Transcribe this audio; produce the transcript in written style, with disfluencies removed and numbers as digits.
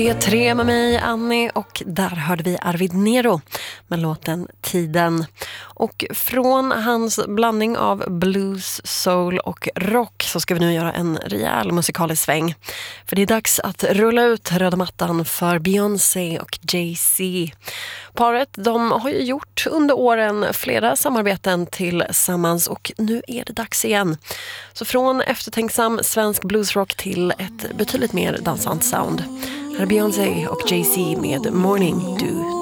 Det är tre med mig, Annie, och där hörde vi Arvid Nero med låten Tiden. Och från hans blandning av blues, soul och rock så ska vi nu göra en rejäl musikalisk sväng. För det är dags att rulla ut röda mattan för Beyoncé och Jay-Z. Paret, de har ju gjort under åren flera samarbeten tillsammans och nu är det dags igen. Så från eftertänksam svensk bluesrock till ett betydligt mer dansant sound. Här är Beyoncé och Jay-Z med Morning Dew.